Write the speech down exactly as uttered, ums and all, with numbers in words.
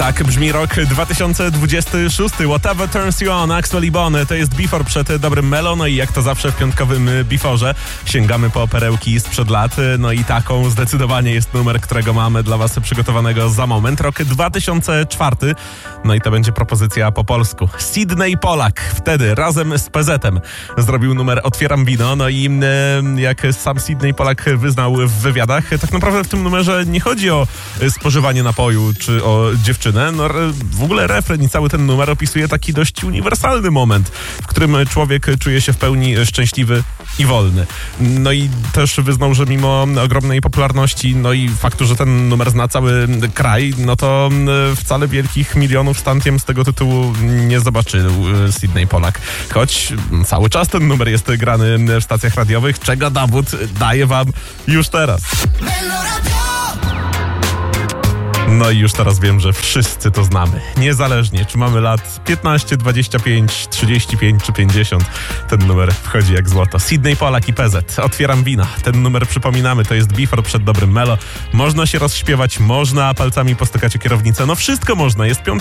Tak brzmi rok dwa tysiące dwudziesty szósty. Whatever Turns You On, Axwell i Bonny. To jest Before przed dobrym Melo. No i jak to zawsze w piątkowym Beforze sięgamy po perełki sprzed lat. No i taką zdecydowanie jest numer, którego mamy dla was przygotowanego za moment. Rok dwa tysiące czwarty. No i to będzie propozycja po polsku. Sydney Polak wtedy razem z P Z-em zrobił numer Otwieram wino. No i e, jak sam Sydney Polak wyznał w wywiadach, tak naprawdę w tym numerze nie chodzi o spożywanie napoju czy o dziewczynę. No, w ogóle refren i cały ten numer opisuje taki dość uniwersalny moment, w którym człowiek czuje się w pełni szczęśliwy i wolny. No i też wyznał, że mimo ogromnej popularności, no i faktu, że ten numer zna cały kraj, no to wcale wielkich milionów stantiem z tego tytułu nie zobaczył Sydney Polak. Choć cały czas ten numer jest grany w stacjach radiowych, czego dowód daję wam już teraz. No i już teraz wiem, że wszyscy to znamy. Niezależnie, czy mamy lat piętnaście, dwadzieścia pięć, trzydzieści pięć czy pięćdziesiąt. Ten numer wchodzi jak złoto. Sydney Polak i P Z. Otwieram wina. Ten numer przypominamy, to jest Before przed dobrym Melo. Można się rozśpiewać, można palcami postykać o kierownicę. No wszystko można. Jest piątek.